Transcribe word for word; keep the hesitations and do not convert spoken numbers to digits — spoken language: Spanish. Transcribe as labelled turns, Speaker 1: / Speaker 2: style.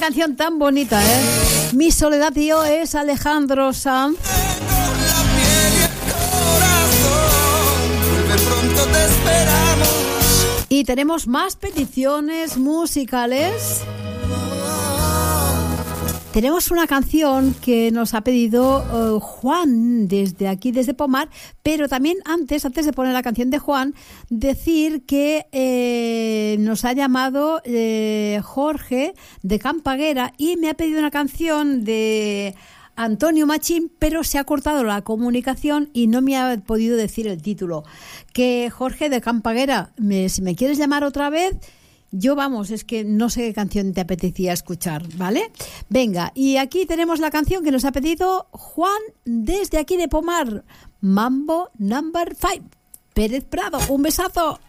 Speaker 1: canción tan bonita, ¿eh? Mi soledad y yo es Alejandro Sanz. Y tenemos más peticiones musicales. Tenemos una canción que nos ha pedido uh, Juan desde aquí, desde Pomar, pero también antes, antes de poner la canción de Juan, decir que eh, nos ha llamado eh, Jorge de Campaguera y me ha pedido una canción de Antonio Machín, pero se ha cortado la comunicación y no me ha podido decir el título. Que Jorge de Campaguera, me, si me quieres llamar otra vez... Yo, vamos, es que no sé qué canción te apetecía escuchar, ¿vale? Venga, y aquí tenemos la canción que nos ha pedido Juan desde aquí de Pomar, Mambo Number Five. Pérez Prado, un besazo.